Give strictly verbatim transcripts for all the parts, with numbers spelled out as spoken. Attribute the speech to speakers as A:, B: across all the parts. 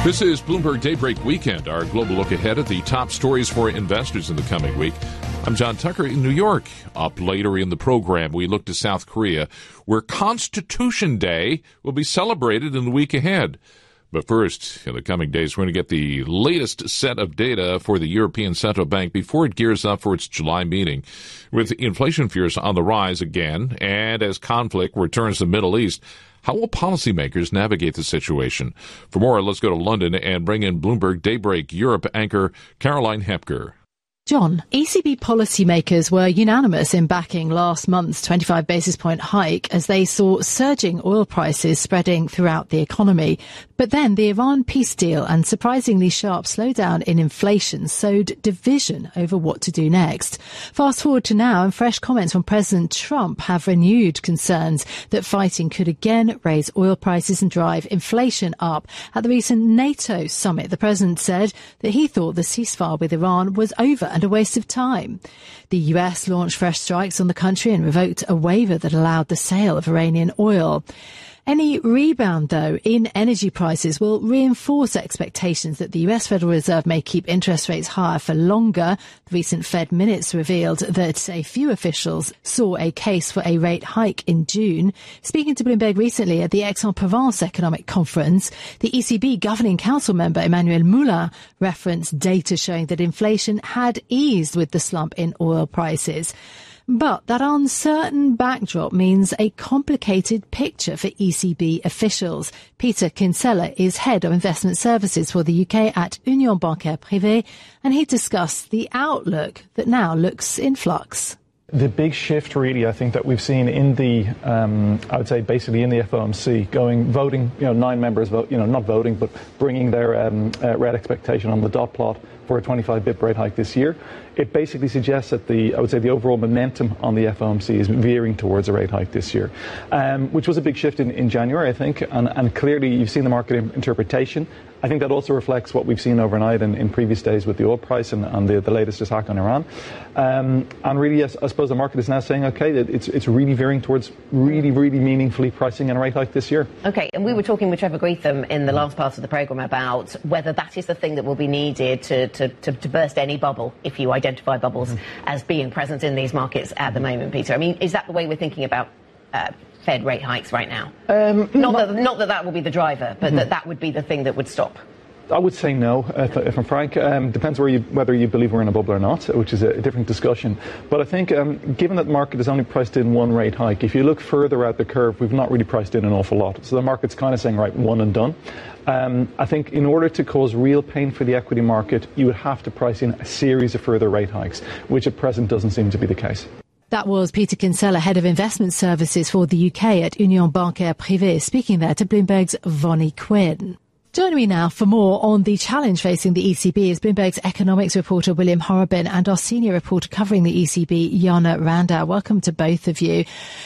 A: This is Bloomberg Daybreak Weekend, our global look ahead at the top stories for investors in the coming week. I'm John Tucker in New York. Up later in the program, we look to South Korea, where Constitution Day will be celebrated in the week ahead. But first, in the coming days, we're going to get the latest set of data for the European Central Bank before it gears up for its July meeting. With inflation fears on the rise again, and as conflict returns to the Middle East, how will policymakers navigate the situation? For more, let's go to London and bring in Bloomberg Daybreak Europe anchor Caroline Hepker.
B: John, E C B policymakers were unanimous in backing last month's twenty-five basis point hike as they saw surging oil prices spreading throughout the economy. But then the Iran peace deal and surprisingly sharp slowdown in inflation sowed division over what to do next. Fast forward to now, and fresh comments from President Trump have renewed concerns that fighting could again raise oil prices and drive inflation up. At the recent NATO summit, the president said that he thought the ceasefire with Iran was over and a waste of time. The U S launched fresh strikes on the country and revoked a waiver that allowed the sale of Iranian oil. Any rebound, though, in energy prices will reinforce expectations that the U S Federal Reserve may keep interest rates higher for longer. The recent Fed minutes revealed that a few officials saw a case for a rate hike in June. Speaking to Bloomberg recently at the Aix-en-Provence Economic Conference, the E C B Governing Council member Emmanuel Moulin referenced data showing that inflation had eased with the slump in oil prices. But that uncertain backdrop means a complicated picture for E C B officials. Peter Kinsella is head of investment services for the U K at Union Bancaire Privée, and he discussed the outlook that now looks in flux.
C: The big shift, really, I think that we've seen in the, um, I would say, basically in the F O M C, going voting, you know, nine members vote, you know, not voting, but bringing their um, uh, red expectation on the dot plot for a twenty-five bip rate hike this year. It basically suggests that the, I would say, the overall momentum on the F O M C is veering towards a rate hike this year, um, which was a big shift in, in January, I think, and, and clearly you've seen the market interpretation. I think that also reflects what we've seen overnight in, in previous days with the oil price and, and the, the latest attack on Iran. Um, and really, yes, I suppose the market is now saying, okay, that it's it's really veering towards really, really meaningfully pricing in a rate hike this year.
D: Okay, and we were talking with Trevor Greetham in the last part of the programme about whether that is the thing that will be needed to, to, to, to burst any bubble, if you identify bubbles mm-hmm. as being present in these markets at the moment, Peter. I mean, is that the way we're thinking about uh, Fed rate hikes right now? Um, not, that, not that that will be the driver, but mm-hmm. that that would be the thing that would stop.
C: I would say no, if, if I'm frank. Um, depends where you, whether you believe we're in a bubble or not, which is a, a different discussion. But I think, um, given that the market has only priced in one rate hike, if you look further out the curve, we've not really priced in an awful lot. So the market's kind of saying, right, one and done. Um, I think in order to cause real pain for the equity market, you would have to price in a series of further rate hikes, which at present doesn't seem to be the case.
B: That was Peter Kinsella, head of investment services for the U K at Union Bancaire Privée, speaking there to Bloomberg's Vonnie Quinn. Joining me now for more on the challenge facing the E C B is Bloomberg's economics reporter William Horobin and our senior reporter covering the E C B, Jana Randau. Welcome to both of you.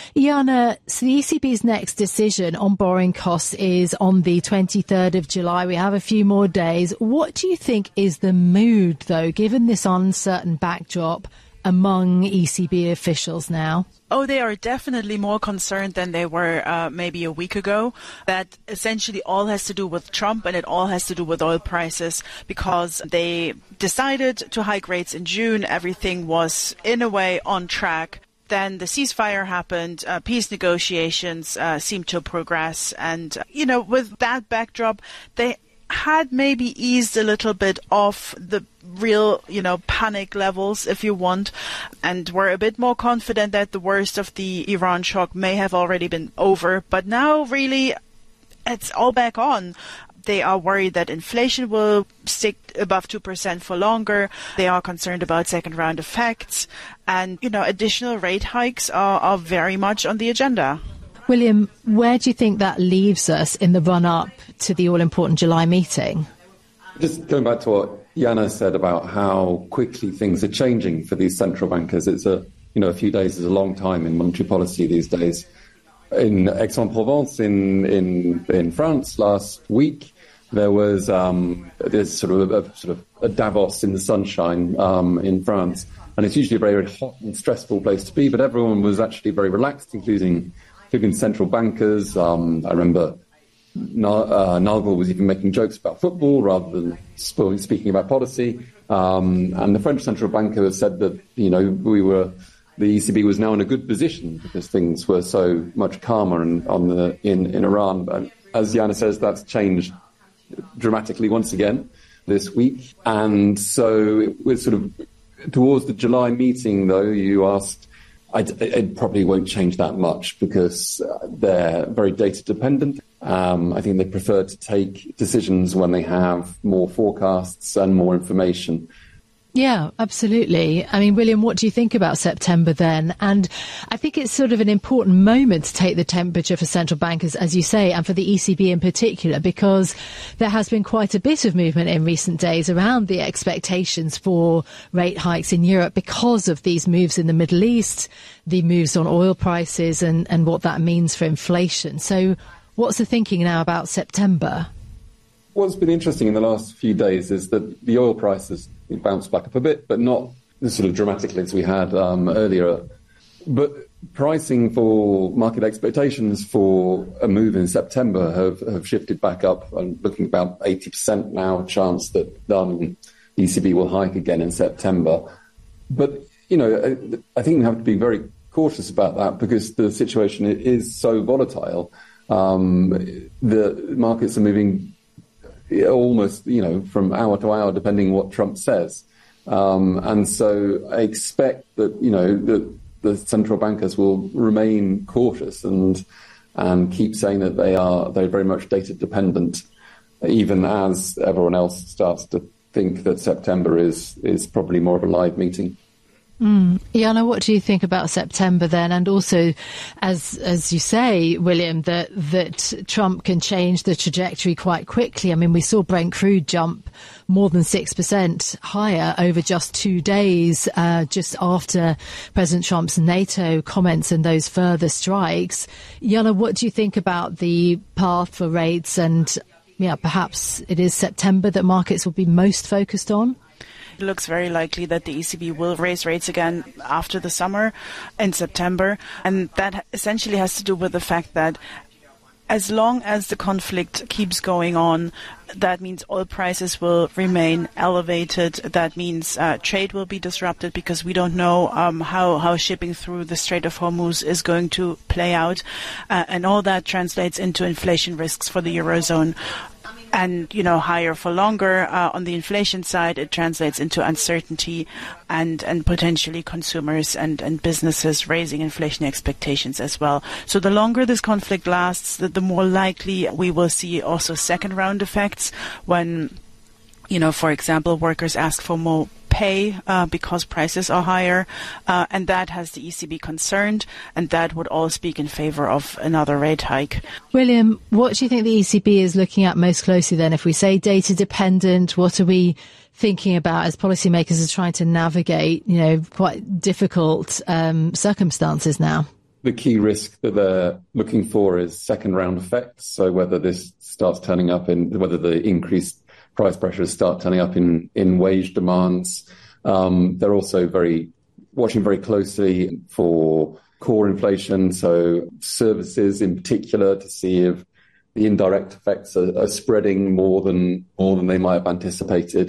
B: Jana, so the E C B's next decision on borrowing costs is on the twenty-third of July. We have a few more days. What do you think is the mood, though, given this uncertain backdrop among E C B officials now?
E: Oh, they are definitely more concerned than they were uh, maybe a week ago. That essentially all has to do with Trump and it all has to do with oil prices, because they decided to hike rates in June. Everything was in a way on track. Then the ceasefire happened, uh, peace negotiations uh, seemed to progress. And, uh, you know, with that backdrop, they had maybe eased a little bit off the real, you know, panic levels, if you want, and were a bit more confident that the worst of the Iran shock may have already been over. But now, really, it's all back on. They are worried that inflation will stick above two percent for longer. They are concerned about second round effects. And, you know, additional rate hikes are, are very much on the agenda.
B: William, where do you think that leaves us in the run-up to the all-important July meeting?
F: Just going back to what Jana said about how quickly things are changing for these central bankers. It's a, you know, a few days is a long time in monetary policy these days. In Aix-en-Provence, in, in, in France last week, there was um, there's sort of a, sort of a Davos in the sunshine um, in France. And it's usually a very, very hot and stressful place to be, but everyone was actually very relaxed, including including central bankers. Um, I remember uh, Nagel was even making jokes about football rather than speaking about policy. Um, and the French central banker said that, you know, we were, the E C B was now in a good position because things were so much calmer in, on the, in, in Iran. But as Jana says, that's changed dramatically once again this week. And so it was sort of towards the July meeting, though, you asked, I'd, it probably won't change that much because they're very data dependent. Um, I think they prefer to take decisions when they have more forecasts and more information.
B: Yeah, absolutely. I mean, William, what do you think about September then? And I think it's sort of an important moment to take the temperature for central bankers, as you say, and for the E C B in particular, because there has been quite a bit of movement in recent days around the expectations for rate hikes in Europe because of these moves in the Middle East, the moves on oil prices and, and what that means for inflation. So what's the thinking now about September?
F: What's been interesting in the last few days is that the oil prices bounced back up a bit, but not as sort of dramatically as we had um, earlier. But pricing for market expectations for a move in September have, have shifted back up. I'm looking about eighty percent now, chance that um, the E C B will hike again in September. But, you know, I, I think we have to be very cautious about that because the situation is so volatile. Um, the markets are moving almost, you know, from hour to hour, depending what Trump says. Um, and so I expect that, you know, that the central bankers will remain cautious and and keep saying that they are they're very much data dependent, even as everyone else starts to think that September is is probably more of a live meeting.
B: Mm. Jana, what do you think about September then? And also, as as you say, William, that that Trump can change the trajectory quite quickly. I mean, we saw Brent crude jump more than six percent higher over just two days, uh, just after President Trump's NATO comments and those further strikes. Jana, what do you think about the path for rates? And yeah, perhaps it is September that markets will be most focused on?
E: It looks very likely that the E C B will raise rates again after the summer in September. And that essentially has to do with the fact that as long as the conflict keeps going on, that means oil prices will remain elevated. That means uh, trade will be disrupted because we don't know um, how, how shipping through the Strait of Hormuz is going to play out. Uh, and all that translates into inflation risks for the Eurozone. And, you know, higher for longer. Uh, on the inflation side, it translates into uncertainty and, and potentially consumers and, and businesses raising inflation expectations as well. So the longer this conflict lasts, the, the more likely we will see also second round effects when, you know, for example, workers ask for more pay uh, because prices are higher, uh, and that has the E C B concerned, and that would all speak in favor of another rate hike.
B: William, what do you think the E C B is looking at most closely then? If we say data dependent, what are we thinking about as policymakers are trying to navigate, you know, quite difficult um, circumstances now?
F: The key risk that they're looking for is second round effects. So whether this starts turning up in, whether the increased price pressures start turning up in, in wage demands. Um, they're also very watching very closely for core inflation, so services in particular, to see if the indirect effects are, are spreading more than more than they might have anticipated.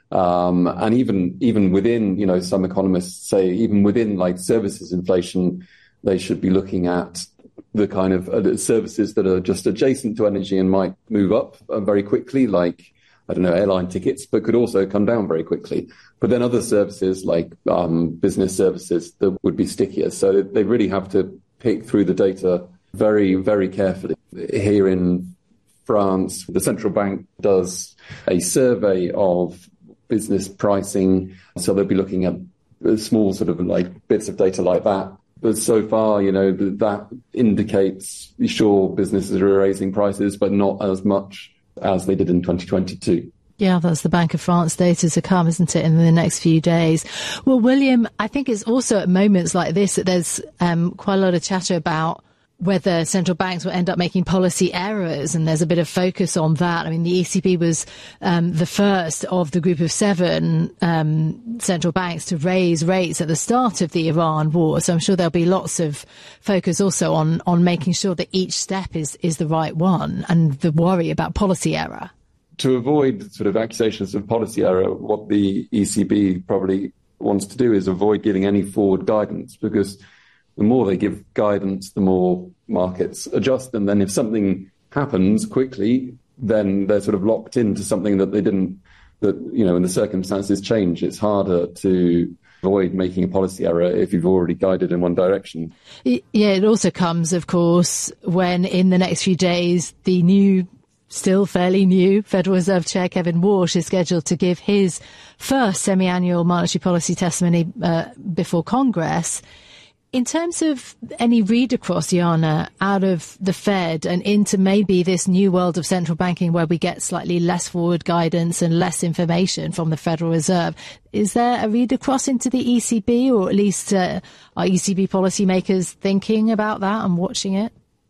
F: Um, and even even within, you know, some economists say even within like services inflation, they should be looking at the kind of uh, services that are just adjacent to energy and might move up uh, very quickly, like, I don't know, airline tickets, but could also come down very quickly. But then other services like um, business services that would be stickier. So they really have to pick through the data very, very carefully. Here in France, the central bank does a survey of business pricing. So they'll be looking at small sort of like bits of data like that. But so far, you know, that indicates, sure, businesses are raising prices, but not as much as they did in twenty twenty-two.
B: Yeah, that's the Bank of France data to come, isn't it, in the next few days? Well, William, I think it's also at moments like this that there's um, quite a lot of chatter about whether central banks will end up making policy errors, and there's a bit of focus on that. I mean, the E C B was um, the first of the group of seven um, central banks to raise rates at the start of the Iran war, so I'm sure there'll be lots of focus also on, on making sure that each step is, is the right one, and the worry about policy error.
F: To avoid sort of accusations of policy error, what the E C B probably wants to do is avoid giving any forward guidance, because the more they give guidance, the more markets adjust. And then if something happens quickly, then they're sort of locked into something that they didn't, that, you know, when the circumstances change, it's harder to avoid making a policy error if you've already guided in one direction.
B: Yeah, it also comes, of course, when in the next few days, the new still fairly new Federal Reserve Chair Kevin Warsh is scheduled to give his first semi-annual monetary policy testimony uh, before Congress. In terms of any read across, Jana, out of the Fed and into maybe this new world of central banking where we get slightly less forward guidance and less information from the Federal Reserve, is there a read across into the E C B, or at least uh, are E C B policymakers thinking about that and watching it?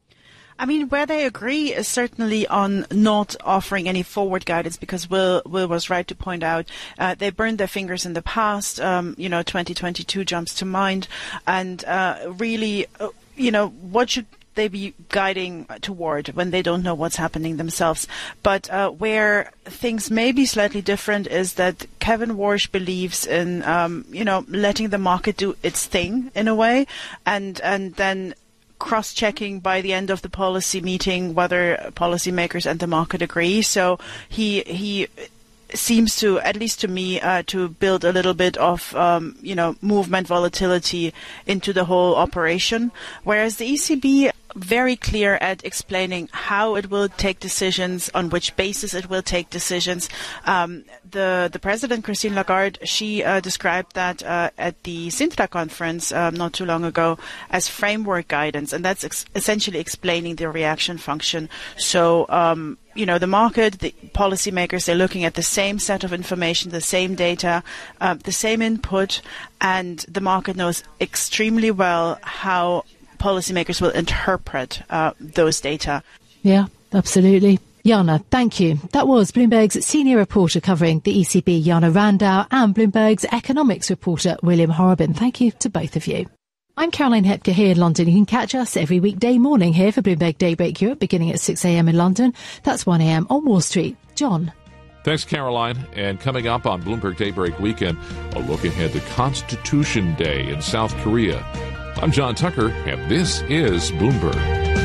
E: I mean, where they agree is certainly on not offering any forward guidance, because Will, Will was right to point out uh, they burned their fingers in the past. Um, you know, twenty twenty-two jumps to mind. And uh, really, uh, you know, what should they be guiding toward when they don't know what's happening themselves? But uh, where things may be slightly different is that Kevin Warsh believes in, um, you know, letting the market do its thing in a way, and and then cross-checking by the end of the policy meeting whether policymakers and the market agree. So he he seems to, at least to me, uh, to build a little bit of um, you know movement volatility into the whole operation, whereas the E C B very clear at explaining how it will take decisions, on which basis it will take decisions. Um, the the president, Christine Lagarde, she uh, described that uh, at the Sintra conference um, not too long ago as framework guidance, and that's ex- essentially explaining the reaction function. So, um, you know, the market, the policymakers, they're looking at the same set of information, the same data, uh, the same input, and the market knows extremely well how policymakers will interpret uh, those data.
B: Yeah, absolutely. Jana, thank you. That was Bloomberg's senior reporter covering the E C B, Jana Randau, and Bloomberg's economics reporter, William Horobin. Thank you to both of you. I'm Caroline Hepker here in London. You can catch us every weekday morning here for Bloomberg Daybreak Europe, beginning at six a.m. in London. That's one a.m. on Wall Street. John.
A: Thanks, Caroline. And coming up on Bloomberg Daybreak Weekend, a look ahead to Constitution Day in South Korea. I'm John Tucker, and this is Bloomberg.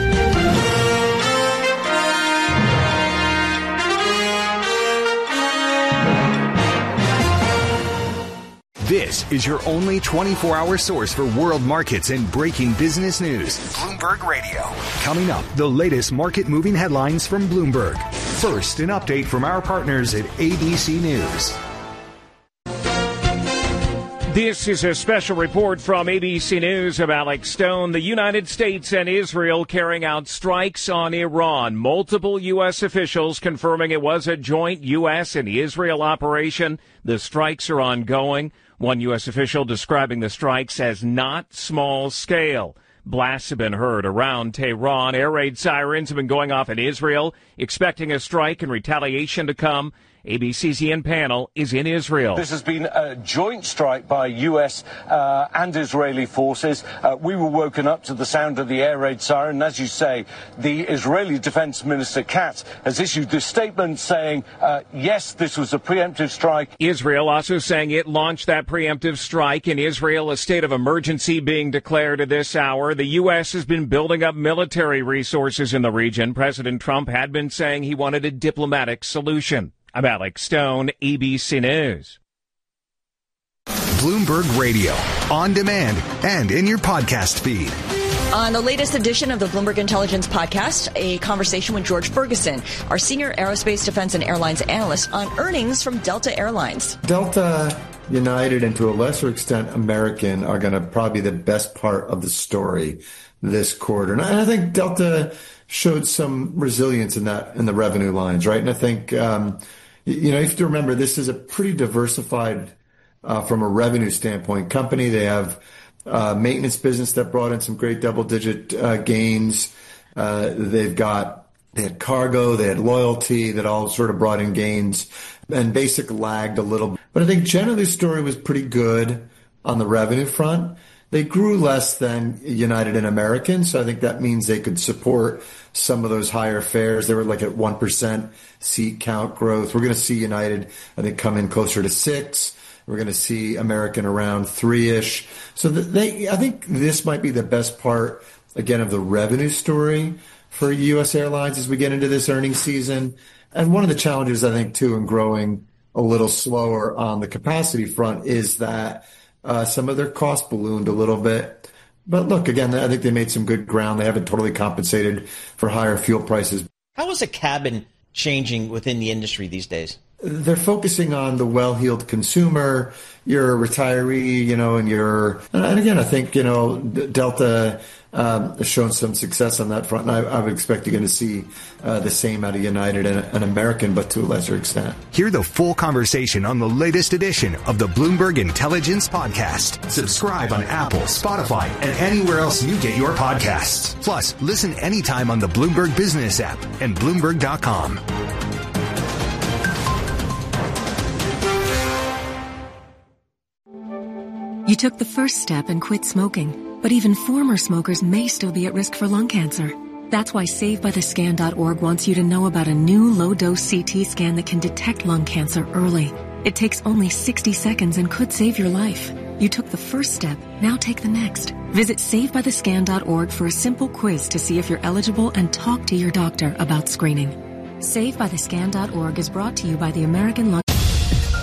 G: This is your only twenty-four hour source for world markets and breaking business news. Bloomberg Radio. Coming up, the latest market-moving headlines from Bloomberg. First, an update from our partners at A B C News.
H: This is a special report from A B C News. I'm Alex Stone. The United States and Israel carrying out strikes on Iran. Multiple U S officials confirming it was a joint U S and Israel operation. The strikes are ongoing. One U S official describing the strikes as not small scale. Blasts have been heard around Tehran. Air raid sirens have been going off in Israel, expecting a strike and retaliation to come. A B C's Ian Pannell is in Israel.
I: This has been a joint strike by U S uh, and Israeli forces. Uh, we were woken up to the sound of the air raid siren. And as you say, the Israeli Defense Minister Katz has issued this statement saying, uh, yes, this was a preemptive strike.
H: Israel also saying it launched that preemptive strike. In Israel, a state of emergency being declared at this hour. The U S has been building up military resources in the region. President Trump had been saying he wanted a diplomatic solution. I'm Alex Stone, A B C News.
G: Bloomberg Radio, on demand and in your podcast feed.
J: On the latest edition of the Bloomberg Intelligence podcast, a conversation with George Ferguson, our senior aerospace, defense, and airlines analyst, on earnings from Delta Airlines.
K: Delta, United, and to a lesser extent American are going to probably be the best part of the story this quarter. And I think Delta showed some resilience in that, in the revenue lines, right? And I think, um, you know, you have to remember this is a pretty diversified, uh, from a revenue standpoint company. They have uh, maintenance business that brought in some great double-digit uh, gains. Uh, they've got they had cargo, they had loyalty, that all sort of brought in gains, and basic lagged a little. But I think generally the story was pretty good on the revenue front. They grew less than United and American, so I think that means they could support some of those higher fares. They were like at one percent seat count growth. We're going to see United, I think, come in closer to six. We're going to see American around three-ish. So they, I think this might be the best part, again, of the revenue story for U S airlines as we get into this earnings season. And one of the challenges, I think, too, in growing a little slower on the capacity front is that uh, some of their costs ballooned a little bit. But look, again, I think they made some good ground. They haven't totally compensated for higher fuel prices.
L: How is a cabin changing within the industry these days?
K: They're focusing on the well-heeled consumer. You're a retiree, you know, and you're, and again, I think, you know, Delta um, has shown some success on that front, and I, I would expect you're going to see uh, the same out of United and, and American, but to a lesser extent.
G: Hear the full conversation on the latest edition of the Bloomberg Intelligence Podcast. Subscribe on Apple, Spotify, and anywhere else you get your podcasts. Plus, listen anytime on the Bloomberg Business app and Bloomberg dot com.
M: You took the first step and quit smoking, but even former smokers may still be at risk for lung cancer. That's why Save By The Scan dot org wants you to know about a new low-dose C T scan that can detect lung cancer early. It takes only sixty seconds and could save your life. You took the first step, now take the next. Visit Save By The Scan dot org for a simple quiz to see if you're eligible and talk to your doctor about screening. Save By The Scan dot org is brought to you by the American Lung